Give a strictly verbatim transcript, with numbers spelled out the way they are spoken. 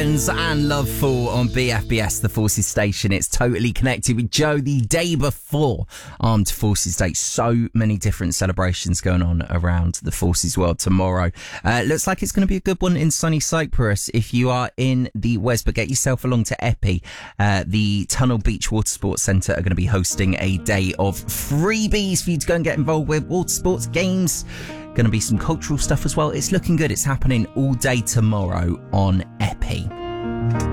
Friends and Loveful on B F B S, the Forces station. It's totally connected with Joe the day before Armed Forces Day. So many different celebrations going on around the Forces world tomorrow. Uh, looks like it's going to be a good one in sunny Cyprus. If you are in the West, but get yourself along to Epi. Uh, the Tunnel Beach Water Sports Centre are going to be hosting a day of freebies for you to go and get involved with. Water sports games. Going to be some cultural stuff as well. It's looking good. It's happening all day tomorrow on Epi.